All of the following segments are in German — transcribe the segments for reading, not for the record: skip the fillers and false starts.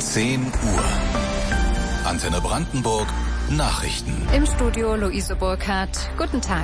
10 Uhr. Antenne Brandenburg, Nachrichten. Im Studio Luise Burkhardt. Guten Tag.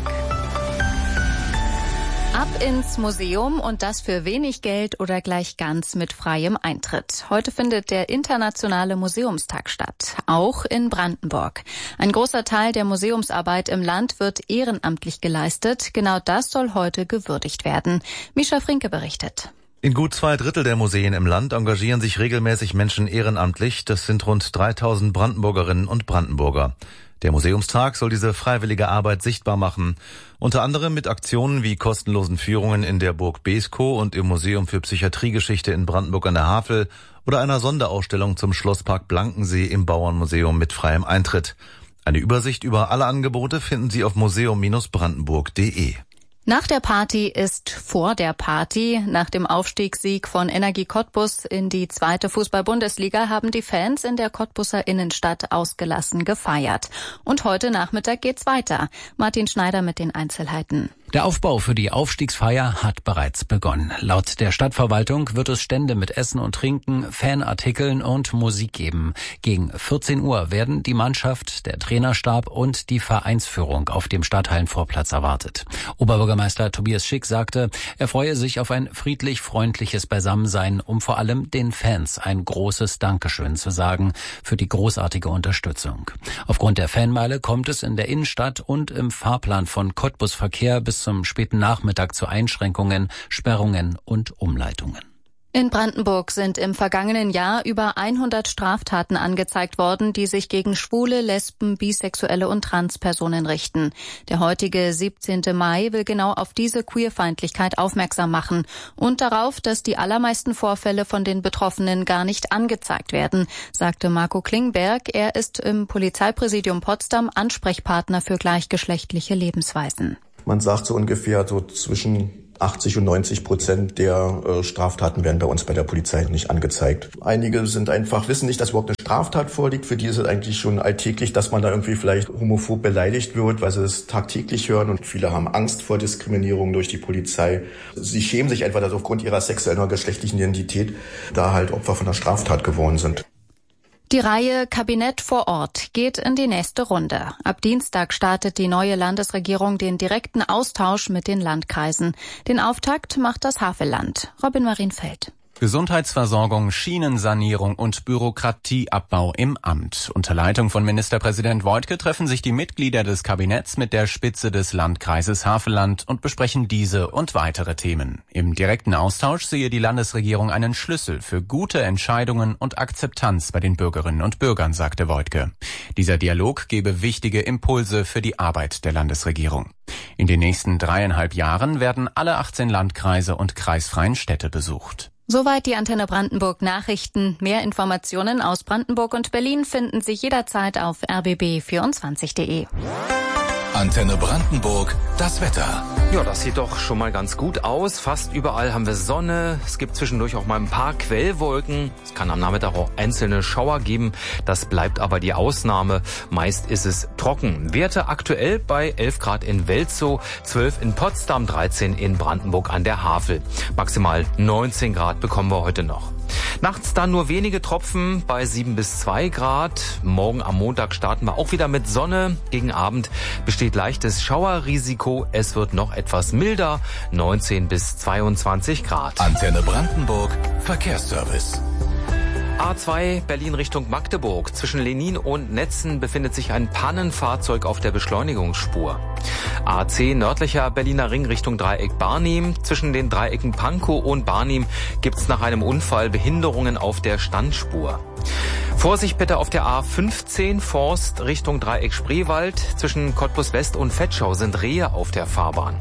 Ab ins Museum und das für wenig Geld oder gleich ganz mit freiem Eintritt. Heute findet der Internationale Museumstag statt, auch in Brandenburg. Ein großer Teil der Museumsarbeit im Land wird ehrenamtlich geleistet. Genau das soll heute gewürdigt werden. Mischa Frinke berichtet. In gut 2/3 der Museen im Land engagieren sich regelmäßig Menschen ehrenamtlich. Das sind rund 3000 Brandenburgerinnen und Brandenburger. Der Museumstag soll diese freiwillige Arbeit sichtbar machen. Unter anderem mit Aktionen wie kostenlosen Führungen in der Burg Beeskow und im Museum für Psychiatriegeschichte in Brandenburg an der Havel oder einer Sonderausstellung zum Schlosspark Blankensee im Bauernmuseum mit freiem Eintritt. Eine Übersicht über alle Angebote finden Sie auf museum-brandenburg.de. Nach der Party ist vor der Party. Nach dem Aufstiegssieg von Energie Cottbus in die 2. Fußball-Bundesliga haben die Fans in der Cottbuser Innenstadt ausgelassen gefeiert. Und heute Nachmittag geht's weiter. Martin Schneider mit den Einzelheiten. Der Aufbau für die Aufstiegsfeier hat bereits begonnen. Laut der Stadtverwaltung wird es Stände mit Essen und Trinken, Fanartikeln und Musik geben. Gegen 14 Uhr werden die Mannschaft, der Trainerstab und die Vereinsführung auf dem Stadthallenvorplatz erwartet. Oberbürgermeister Tobias Schick sagte, er freue sich auf ein friedlich-freundliches Beisammensein, um vor allem den Fans ein großes Dankeschön zu sagen für die großartige Unterstützung. Aufgrund der Fanmeile kommt es in der Innenstadt und im Fahrplan von Cottbus Verkehr bis zum späten Nachmittag zu Einschränkungen, Sperrungen und Umleitungen. In Brandenburg sind im vergangenen Jahr über 100 Straftaten angezeigt worden, die sich gegen Schwule, Lesben, Bisexuelle und Transpersonen richten. Der heutige 17. Mai will genau auf diese Queerfeindlichkeit aufmerksam machen und darauf, dass die allermeisten Vorfälle von den Betroffenen gar nicht angezeigt werden, sagte Marco Klingberg. Er ist im Polizeipräsidium Potsdam Ansprechpartner für gleichgeschlechtliche Lebensweisen. Man sagt so ungefähr so zwischen 80% und 90% der Straftaten werden bei uns bei der Polizei nicht angezeigt. Einige sind einfach, wissen nicht, dass überhaupt eine Straftat vorliegt. Für die ist es eigentlich schon alltäglich, dass man da irgendwie vielleicht homophob beleidigt wird, weil sie es tagtäglich hören. Und viele haben Angst vor Diskriminierung durch die Polizei. Sie schämen sich einfach, dass aufgrund ihrer sexuellen oder geschlechtlichen Identität da halt Opfer von einer Straftat geworden sind. Die Reihe Kabinett vor Ort geht in die nächste Runde. Ab Dienstag startet die neue Landesregierung den direkten Austausch mit den Landkreisen. Den Auftakt macht das Havelland. Robin Marienfeld. Gesundheitsversorgung, Schienensanierung und Bürokratieabbau im Amt. Unter Leitung von Ministerpräsident Woidke treffen sich die Mitglieder des Kabinetts mit der Spitze des Landkreises Havelland und besprechen diese und weitere Themen. Im direkten Austausch sehe die Landesregierung einen Schlüssel für gute Entscheidungen und Akzeptanz bei den Bürgerinnen und Bürgern, sagte Woidke. Dieser Dialog gebe wichtige Impulse für die Arbeit der Landesregierung. In den nächsten 3,5 Jahren werden alle 18 Landkreise und kreisfreien Städte besucht. Soweit die Antenne Brandenburg Nachrichten. Mehr Informationen aus Brandenburg und Berlin finden Sie jederzeit auf rbb24.de. Antenne Brandenburg, das Wetter. Ja, das sieht doch schon mal ganz gut aus. Fast überall haben wir Sonne. Es gibt zwischendurch auch mal ein paar Quellwolken. Es kann am Nachmittag auch einzelne Schauer geben. Das bleibt aber die Ausnahme. Meist ist es trocken. Werte aktuell bei 11 Grad in Welzow, 12 in Potsdam, 13 in Brandenburg an der Havel. Maximal 19 Grad bekommen wir heute noch. Nachts dann nur wenige Tropfen bei 7 bis 2 Grad. Morgen am Montag starten wir auch wieder mit Sonne. Gegen Abend besteht leichtes Schauerrisiko. Es wird noch etwas milder, 19 bis 22 Grad. Antenne Brandenburg, Verkehrsservice. A2 Berlin Richtung Magdeburg. Zwischen Lenin und Netzen befindet sich ein Pannenfahrzeug auf der Beschleunigungsspur. A10 nördlicher Berliner Ring Richtung Dreieck Barnim. Zwischen den Dreiecken Pankow und Barnim gibt's nach einem Unfall Behinderungen auf der Standspur. Vorsicht bitte auf der A15 Forst Richtung Dreieck Spreewald. Zwischen Cottbus West und Vetschau sind Rehe auf der Fahrbahn.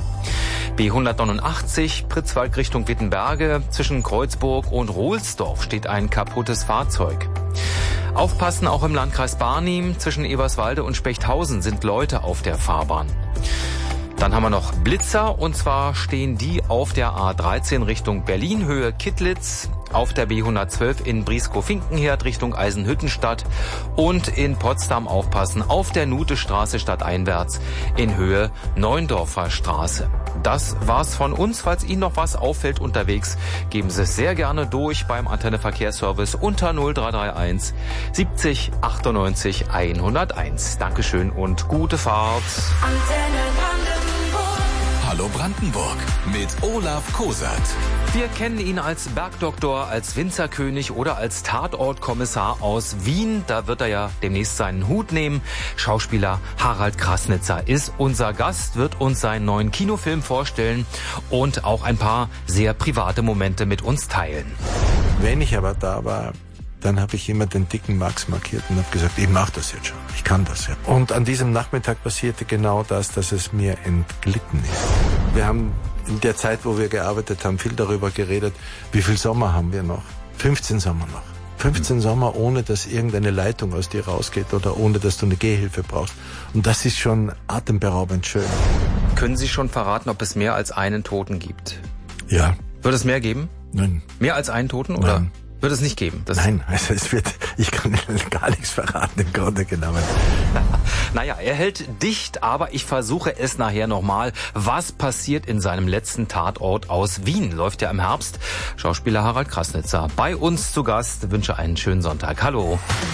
B189 Pritzwalk Richtung Wittenberge. Zwischen Kreuzburg und Rohlsdorf steht ein kaputtes Fahrzeug. Aufpassen auch im Landkreis Barnim. Zwischen Eberswalde und Spechthausen sind Leute auf der Fahrbahn. Dann haben wir noch Blitzer, und zwar stehen die auf der A13 Richtung Berlin, Höhe Kittlitz. auf der B112 in Brieskow-Finkenherd Richtung Eisenhüttenstadt und in Potsdam aufpassen auf der Nutestraße stadteinwärts in Höhe Neuendorfer Straße. Das war's von uns. Falls Ihnen noch was auffällt unterwegs, geben Sie es sehr gerne durch beim Antenne Verkehrsservice unter 0331 70 98 101. Dankeschön und gute Fahrt. Hallo Brandenburg mit Olaf Kosert. Wir kennen ihn als Bergdoktor, als Winzerkönig oder als Tatortkommissar aus Wien. Da wird er ja demnächst seinen Hut nehmen. Schauspieler Harald Krasnitzer ist unser Gast, wird uns seinen neuen Kinofilm vorstellen und auch ein paar sehr private Momente mit uns teilen. Wenn ich aber da war, dann habe ich immer den dicken Max markiert und habe gesagt, ich mache das jetzt schon, ich kann das ja. Und an diesem Nachmittag passierte genau das, dass es mir entglitten ist. Wir haben in der Zeit, wo wir gearbeitet haben, viel darüber geredet, wie viel Sommer haben wir noch? 15 Sommer noch. 15 Sommer, ohne dass irgendeine Leitung aus dir rausgeht oder ohne dass du eine Gehhilfe brauchst. Und das ist schon atemberaubend schön. Können Sie schon verraten, ob es mehr als einen Toten gibt? Ja. Wird es mehr geben? Nein. Mehr als einen Toten, oder? Nein. Wird es nicht geben? Nein, also ich kann Ihnen gar nichts verraten, im Grunde genommen. Naja, er hält dicht, aber ich versuche es nachher nochmal. Was passiert in seinem letzten Tatort aus Wien? Läuft ja im Herbst. Schauspieler Harald Krasnitzer bei uns zu Gast. Wünsche einen schönen Sonntag. Hallo.